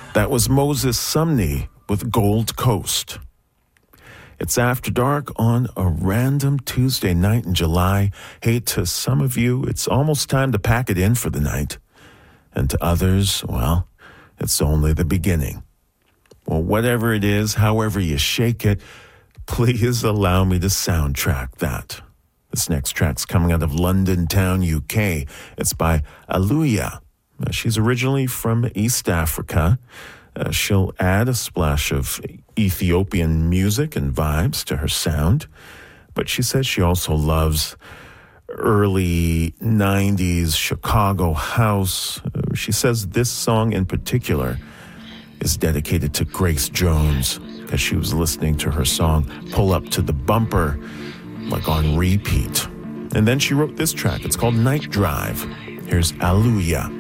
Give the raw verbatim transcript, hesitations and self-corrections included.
That was Moses Sumney with Gold Coast. It's After Dark on a random Tuesday night in July. Hey, to some of you, it's almost time to pack it in for the night. And to others, well, it's only the beginning. Well, whatever it is, however you shake it, please allow me to soundtrack that. This next track's coming out of London Town, U K. It's by Aluya. She's originally from East Africa. Uh, she'll add a splash of Ethiopian music and vibes to her sound, but she says she also loves early nineties Chicago house. Uh, she says this song in particular is dedicated to Grace Jones, as she was listening to her song Pull Up to the Bumper, like on repeat. And then she wrote this track. It's called Night Drive. Here's Aluya.